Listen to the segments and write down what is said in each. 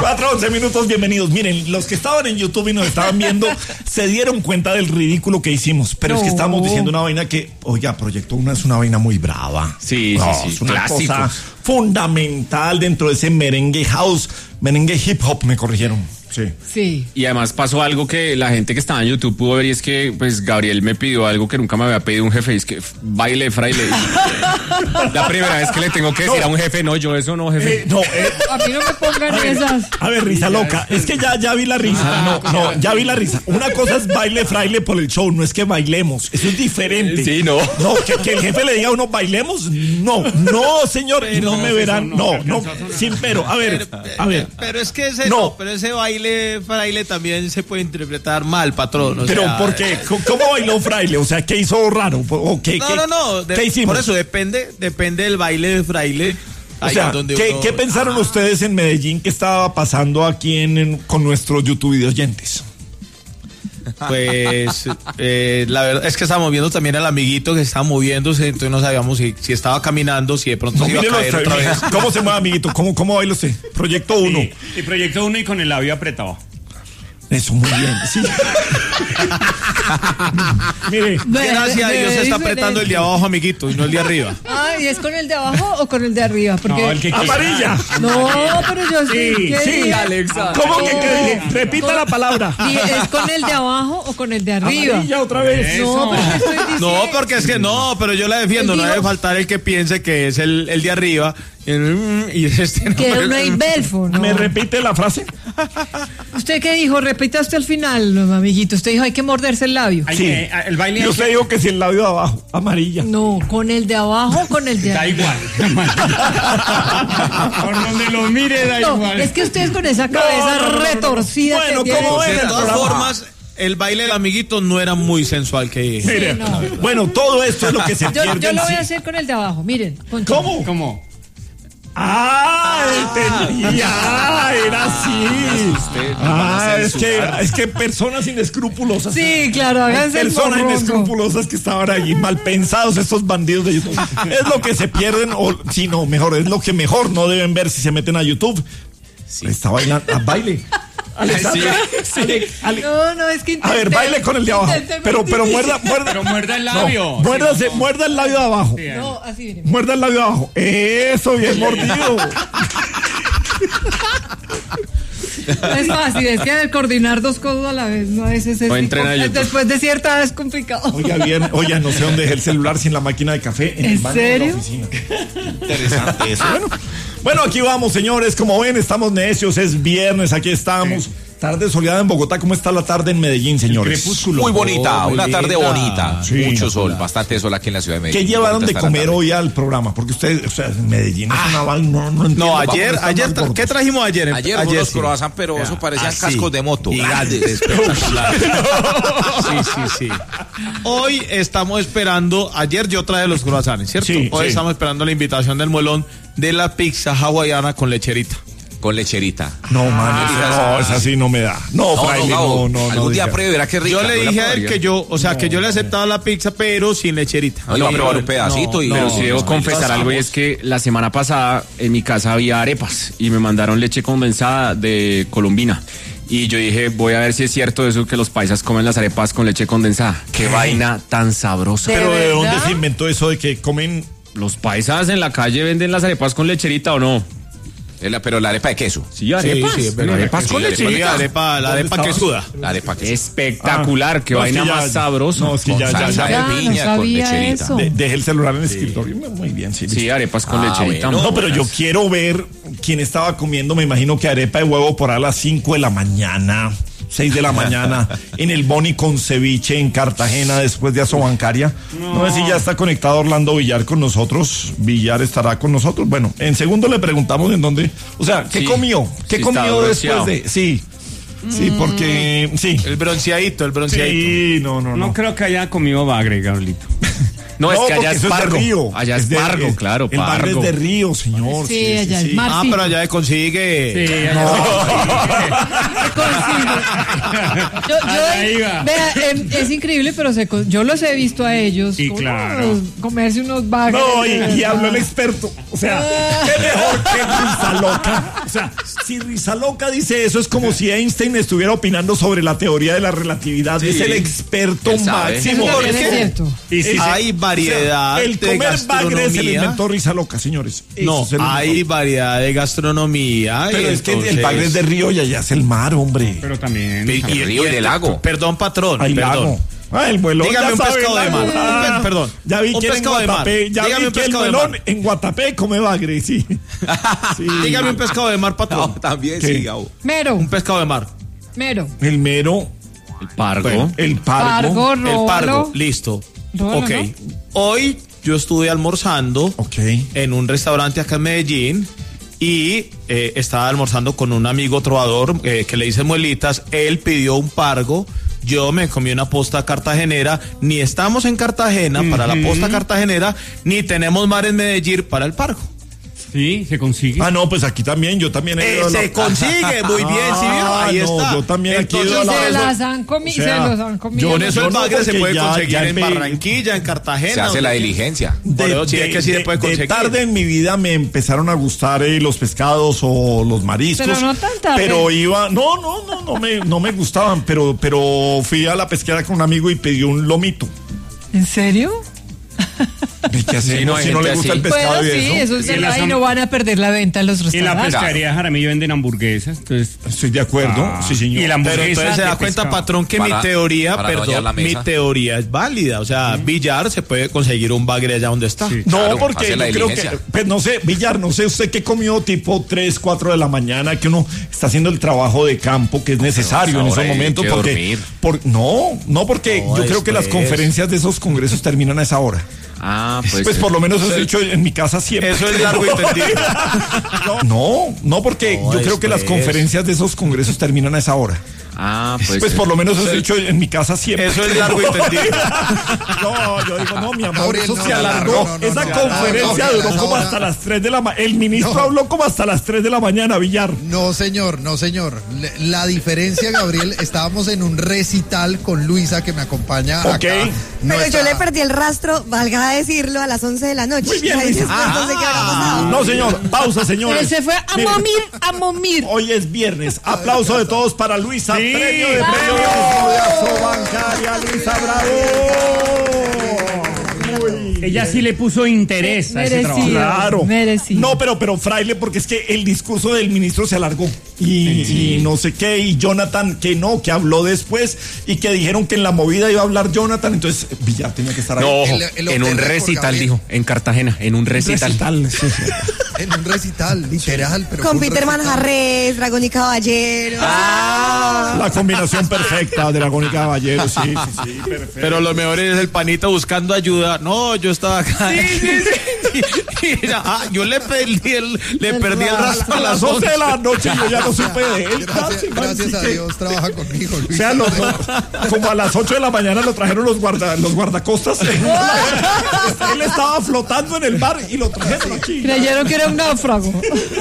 4:11 minutos, bienvenidos. Miren, los que estaban en YouTube y nos estaban viendo se dieron cuenta del ridículo que hicimos, pero es que estábamos diciendo una vaina que, oiga, Proyecto 1 es una vaina muy brava. Sí. Es una cosa fundamental dentro de ese merengue house, merengue hip hop, me corrigieron. Sí. Y además pasó algo que la gente que estaba en YouTube pudo ver, y es que pues Gabriel me pidió algo que nunca me había pedido un jefe, y es que baile fraile. La primera vez que le tengo que decir a un jefe, no, yo eso no, jefe. A mí no me pongan esas. A ver, risa loca, es que ya vi la risa. Ya vi la risa. Una cosa es baile fraile por el show, no es que bailemos, eso es diferente. Sí, no. No, que el jefe le diga a uno, bailemos, no, señor, y no me verán, no, sin pero, a ver. Pero es que pero ese baile fraile también se puede interpretar mal, patrón. Pero ¿por qué? ¿Cómo bailó fraile? O sea, ¿qué hizo raro? ¿O qué hicimos? Por eso depende del baile de fraile. O sea, ¿qué pensaron ustedes en Medellín que estaba pasando aquí con nuestros YouTube video oyentes? Pues la verdad es que estábamos viendo también al amiguito que estaba moviéndose, entonces no sabíamos si estaba caminando, si de pronto se iba a caer otra vez. ¿Cómo se mueve, amiguito? ¿Cómo baila usted? Proyecto 1. Sí, y Proyecto 1 y con el labio apretado. Eso, muy bien, sí. Mire, gracias a Dios se está apretando el de abajo, amiguito, y no el de arriba. ¿Y es con el de abajo o con el de arriba? Porque... No, el que amarilla. No, pero yo sí, Alexa. ¿Cómo que dije? Repita la palabra. ¿Es con el de abajo o con el de arriba? Amarilla otra vez. No, pero estoy diciendo... No, porque es que pero yo la defiendo, no debe faltar el que piense que es el de arriba. Y que no hay belfo, ¿no? ¿Me repite la frase? ¿Usted qué dijo? Repita usted al final, amiguito. Usted dijo, hay que morderse el labio. Sí. El baile. Y usted dijo que si el labio de abajo, amarilla. No, con el de abajo o con el de arriba. Da igual. Por donde lo mire, da igual. Es que ustedes con esa cabeza retorcida. Bueno, que ¿cómo de ven? todas formas, el baile del amiguito no era muy sensual que... Mire, bueno, todo esto es lo que se pierde. Yo lo voy a hacer con el de abajo, miren. ¿Cómo? Entendía, era así. Es que personas inescrupulosas. Sí, claro, háganse personas inescrupulosas que estaban allí, mal pensados, estos bandidos de YouTube. Es lo que se pierden, o si no, mejor, es lo que mejor no deben ver si se meten a YouTube. Sí. Está bailando, baile. Alexandra, sí. No, es que a ver, baile con el de abajo. Pero muerda. Pero muerda el labio. Muerda el labio de abajo. Sí, no, así viene. Muerda el labio de abajo. Eso, bien mordido. No es fácil, es que coordinar dos cosas a la vez, no es después de cierta edad es complicado. Oiga, no sé dónde dejé el celular sin la máquina de café en el baño de la oficina. Interesante eso. Bueno, aquí vamos, señores. Como ven, estamos necios, es viernes, aquí estamos. Sí. Tarde soleada en Bogotá. ¿Cómo está la tarde en Medellín, señores? Crepúsculo. Muy bonita, una tarde bonita. Sí, mucho sol, bastante sol aquí en la ciudad de Medellín. ¿Qué llevaron de comer hoy al programa? Porque ustedes, o sea, en Medellín es una no entiendo. No, ayer, ¿qué trajimos ayer? Ayer unos croissants, pero eso parecían cascos de moto. Grandes, espectaculares. Sí. Hoy estamos esperando, ayer yo traje los croissants, ¿cierto? Sí, hoy estamos esperando la invitación del Muelón de la pizza hawaiana con lecherita. Con lecherita. No, man, esa sí no me da. No, fraile, no. Algún día pruebe, verá qué rica. Yo le dije a él que yo le aceptaba la pizza, pero sin lecherita. No, iba a probar un pedacito. Pero sí debo confesar algo, y es que la semana pasada en mi casa había arepas y me mandaron leche condensada de Colombina. Y yo dije, voy a ver si es cierto eso que los paisas comen las arepas con leche condensada. Qué vaina tan sabrosa. Pero ¿de dónde se inventó eso de que comen? ¿Los paisas en la calle venden las arepas con lecherita o no? Pero la arepa de queso. Sí, arepas. Sí, arepas con lecherita. La arepa quesuda. La arepa queso. Espectacular, qué vaina más sabrosa. No, sí, ya. de piña con lecherita. Dejé el celular en el escritorio. Muy bien, sí. Sí, arepas con lecherita. Bueno, no, pero yo quiero ver quién estaba comiendo. Me imagino que arepa de huevo por a las 5 de la mañana. 6 de la mañana en el Boni con ceviche en Cartagena después de Asobancaria. No sé si ya está conectado Orlando Villar con nosotros. Villar estará con nosotros. Bueno, en segundo le preguntamos en dónde. O sea, ¿qué comió? ¿Qué comió después de...? Sí, porque... Sí. El bronceadito. Sí, no. No creo que haya comido bagre, Gabrielito. No, es que allá es eso Pargo. de Río. Allá es Pargo, claro, El bar Pargo. es de Río, señor. Sí, allá es mar. Pero allá se consigue. Sí, Ahí va. Vea, es increíble, pero yo los he visto a ellos. Sí, claro. Comerse unos bagres. No, y habló el experto. O sea, qué mejor que Rizaloca. O sea, si Rizaloca dice eso, es como si Einstein estuviera opinando sobre la teoría de la relatividad. Sí. Es el experto Él sabe. máximo. Eso también es qué? cierto. Y sí, Hay variedad El de comer bagre se lo gastronomía. inventó Rizaloca, señores. No, Eso se lo hay inventó. variedad de gastronomía. Pero y es que el entonces- bagre es de Río y allá es el mar, hombre. pero también. Y- El río y del lago. Perdón, patrón. Hay perdón. lago. El muelón. Dígame ya un sabe, pescado de lago. mar. Perdón. Ya vi Un que en pescado de mar. Guatapé. Ya Dígame vi un que el pescado de muelón mar. en Guatapé come bagre, sí. Sí. Dígame un pescado de mar, patrón. No, también ¿Qué? sí, Gabo. Mero, Un pescado de mar. mero. El mero, El Pargo. el pargo. Pargo, El róbalo. pargo. Listo. Róbalo, Ok. ¿no? Hoy yo estuve almorzando Ok. en un restaurante acá en Medellín y estaba almorzando con un amigo trovador que le dice muelitas. Él pidió un pargo. Yo me comí una posta cartagenera. Ni estamos en Cartagena para la posta cartagenera, ni tenemos mar en Medellín para el pargo. Sí, se consigue. Ah, no, pues aquí también, yo también he ido a la- Se consigue muy bien, ¿sí vieron? Ahí no, está. yo también aquí he ido a Y la- se las han comido, O sea, se los han comido. yo Por eso Yo el no, bagre se porque puede ya conseguir en empe- Barranquilla, en Cartagena. Se hace la diligencia. Por eso sí es que sí se puede de conseguir. tarde en mi vida me empezaron a gustar los pescados o los mariscos. Pero no tan tarde. Pero iba, no me gustaban, pero fui a la pesquera con un amigo y pedí un lomito. ¿En serio? ¿Y qué hacemos Sí, no, hay si no le gente gusta así. el pescado Bueno, y sí, eso? eso es Y verdad, las y no van a perder la venta en los En la restaurantes. pescadería Jaramillo venden hamburguesas. Entonces, Estoy de acuerdo, sí señor. Y la Pero hamburguesa entonces se de da cuenta, pescado. patrón, que Para- mi teoría, para no hallar la mi mesa. teoría es válida. O sea, Villar se puede conseguir un bagre allá donde está. Sí. No, Claro, porque hace yo la creo que, diligencia. pues no sé, Villar, no sé usted qué comió tipo 3, 4 de la mañana, que uno está haciendo el trabajo de campo que es necesario Pero en ahora esos hay momentos. que Porque, dormir. no, porque No, yo creo que las después. conferencias de esos congresos terminan a esa hora. Ah, Pues por lo menos eso he dicho en mi casa siempre. Eso es largo y tendido. No, porque No, yo creo que las después. conferencias de esos congresos terminan a esa hora. Ah, Pues por lo menos eso he dicho en mi casa siempre. Eso es largo y tendido. No, yo digo, no, mi amor, Gabriel, eso no, se no, alargó. no, no, Esa no, conferencia no, no, duró no, como no. hasta las 3 de la mañana. El ministro No. habló como hasta las 3 de la mañana, Villar. No, señor. La diferencia, Gabriel, estábamos en un recital con Luisa que me acompaña Ok. acá. Pero Nuestra- yo le perdí el rastro, valga decirlo, a las 11 de la noche. Muy bien, Ahí Luisa. después no sé qué habrá pasado. No, señor, pausa, señores. Él se fue a Miren, momir. Hoy es viernes. Aplauso de todos para Luisa. Sí. Premio de ¡Bravo! premio bancaria, Luisa, bravo. Uy. ella sí le puso interés a ese trabajo. Merecido. Claro. Merecido. No, pero fraile, porque es que el discurso del ministro se alargó. Y no sé qué, y Jonathan, que no, que habló después, y que dijeron que en la movida iba a hablar Jonathan, entonces Villar tenía que estar ahí. No, ojo, El en un hotel recital, Gabriel. dijo, en Cartagena, en un recital. Sí, sí. En un recital, literal. Pero Con fue un Peter recital. Manjarres, Dragón y Caballero. La combinación perfecta, Dragón y Caballero, sí, perfecto. Pero lo mejor es el panita buscando ayuda. No, yo estaba acá. Y era, yo le perdí el rastro A las 11 de la noche yo ya no supe de él. Gracias a Dios trabaja conmigo, O Luisa. sea, como a las 8 de la mañana lo trajeron los guardacostas. Él estaba flotando en el mar y lo trajeron aquí. Creyeron que era un náufrago.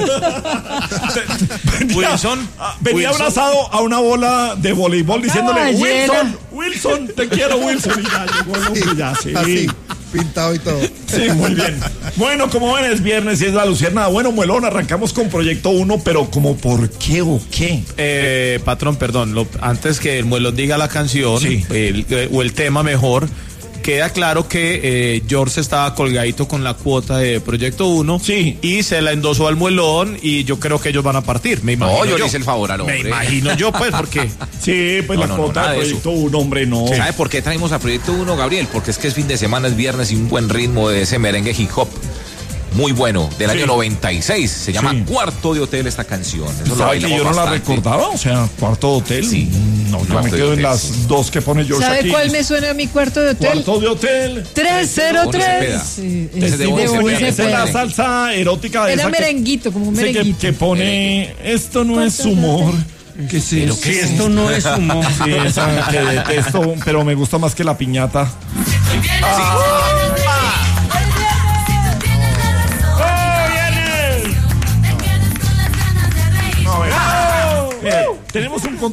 Wilson. Venía abrazado a una bola de voleibol diciéndole, ballena. Wilson, te quiero, Wilson. Y ya llegó el hombre, ya, sí. Así, pintado y todo. Sí, muy bien. Bueno, como ven, es viernes y es la luciérnaga. Bueno, Muelón, arrancamos con Proyecto 1, pero ¿como por qué o qué? Patrón, perdón, antes que el muelón diga la canción Sí. o el tema mejor, queda claro que George estaba colgadito con la cuota de Proyecto 1 Sí. y se la endosó al muelón y yo creo que ellos van a partir, me imagino. No, yo le hice el favor al Me hombre. imagino yo, pues, porque Sí, pues No, la no, cuota nada de de Proyecto 1, hombre, no. ¿Sabe por qué traemos a Proyecto 1, Gabriel? Porque es que es fin de semana, es viernes y un buen ritmo de ese merengue hip hop. Muy bueno, del año 96. Se llama Sí. Cuarto de Hotel esta canción. Eso lo ¿Sabe que bailamos yo no la bastante. recordaba? O sea, Cuarto de Hotel. Sí. No, yo Cuarto me de quedo en Hotel, las sí. dos que pone George ¿Sabe aquí. cuál me suena a mi cuarto de hotel? Cuarto de Hotel. 303. Cepeda. Sí, Ese es de de Bonnie Bonnie Cepeda. Esa es la Cepeda. salsa erótica de Era esa que- merenguito, como un sí, merenguito. que pone esto no es humor. ¿Qué es eso? Si esto no es humor. Sí, esa que detesto, pero me gusta más que la piñata. Tenemos un